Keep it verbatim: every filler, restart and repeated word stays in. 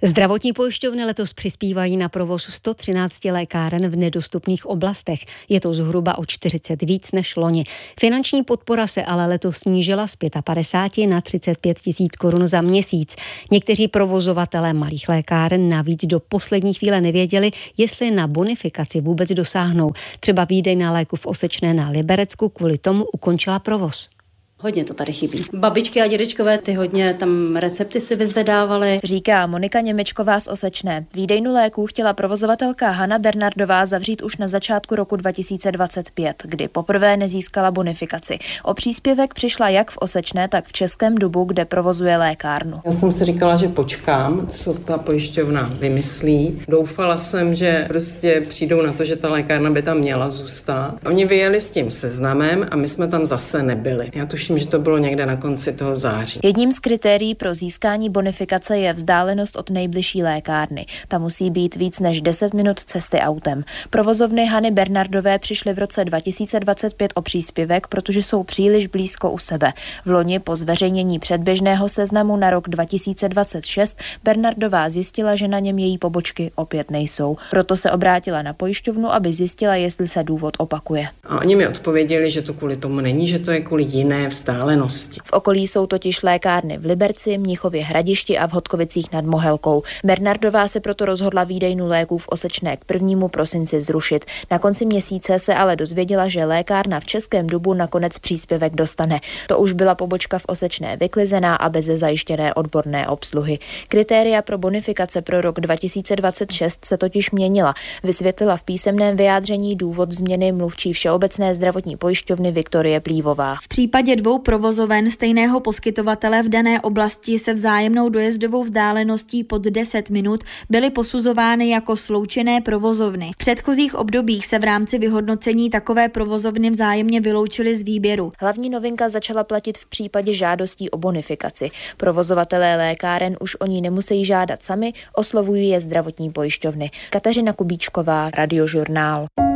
Zdravotní pojišťovny letos přispívají na provoz sto třináct lékáren v nedostupných oblastech. Je to zhruba o čtyřicet víc než loni. Finanční podpora se ale letos snížila z padesát pět na třicet pět tisíc korun za měsíc. Někteří provozovatelé malých lékáren navíc do poslední chvíle nevěděli, jestli na bonifikaci vůbec dosáhnou. Třeba výdejna léku v Osečné na Liberecku kvůli tomu ukončila provoz. Hodně to tady chybí. Babičky a dědečkové ty hodně tam recepty si vyzvedávaly. Říká Monika Němečková z Osečné. Výdejnu léků chtěla provozovatelka Hana Bernardová zavřít už na začátku roku dva tisíce dvacet pět, kdy poprvé nezískala bonifikaci. O příspěvek přišla jak v Osečné, tak v Českém Dubu, kde provozuje lékárnu. Já jsem si říkala, že počkám, co ta pojišťovna vymyslí. Doufala jsem, že prostě přijdou na to, že ta lékárna by tam měla zůstat. Oni vyjeli s tím seznamem a my jsme tam zase nebyli. Já tuším, že to bylo někde na konci toho září. Jedním z kritérií pro získání bonifikace je vzdálenost od nejbližší lékárny. Ta musí být víc než deset minut cesty autem. Provozovny Hany Bernardové přišly v roce dva tisíce dvacet pět o příspěvek, protože jsou příliš blízko u sebe. V loni po zveřejnění předběžného seznamu na rok dva tisíce dvacet šest Bernardová zjistila, že na něm její pobočky opět nejsou. Proto se obrátila na pojišťovnu, aby zjistila, jestli se důvod opakuje. A oni mi odpověděli, že to kvůli tomu není, že to je kvůli jiné vzdálenosti. V okolí jsou totiž lékárny v Liberci, Mnichově Hradišti a v Hodkovicích nad Mohelkou. Bernardová se proto rozhodla výdejnu léků v Osečné k prvnímu prosinci zrušit. Na konci měsíce se ale dozvěděla, že lékárna v Českém Dubu nakonec příspěvek dostane. To už byla pobočka v Osečné vyklizená a bez zajištěné odborné obsluhy. Kritéria pro bonifikace pro rok dva tisíce dvacet šest se totiž měnila. Vysvětlila v písemném vyjádření důvod změny mluvčí Všeobecné zdravotní pojišťovny Viktorie Plívová. V případě dvou provozoven stejného poskytovatele v dané oblasti se vzájemnou dojezdovou vzdáleností pod deset minut byly posuzovány jako sloučené provozovny. V předchozích obdobích se v rámci vyhodnocení takové provozovny vzájemně vyloučily z výběru. Hlavní novinka začala platit v případě žádostí o bonifikaci. Provozovatelé lékáren už o ní nemusí žádat sami, oslovují je zdravotní pojišťovny. Kateřina Kubíčková, Radiožurnál.